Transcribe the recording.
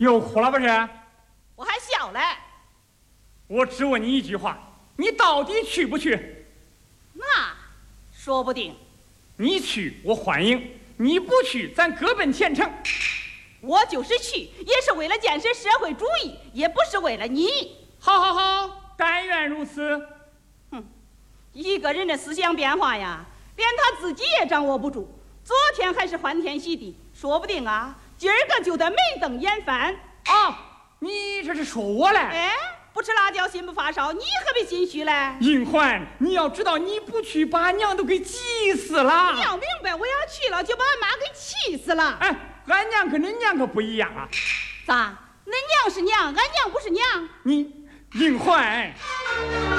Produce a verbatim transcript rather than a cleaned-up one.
又哭了不是？ 我还小嘞。 我只问你一句话，你到底去不去？ 那说不定。 你去我欢迎，你不去咱各奔前程。 我就是去，也是为了建设社会主义，也不是为了你。 好好好，但愿如此。 哼，一个人的思想变化呀，连他自己也掌握不住。昨天还是欢天喜地，说不定啊，今儿个就得眉瞪眼翻。 啊，你这是说我嘞？ 哎，不吃辣椒心不发烧，你何必心虚嘞？ 银环，你要知道，你不去把俺娘都给急死了。 你要明白，我要去了就把俺妈给气死了。 哎，俺娘跟恁娘可不一样啊。 咋？恁娘是娘，俺娘不是娘。 你银环。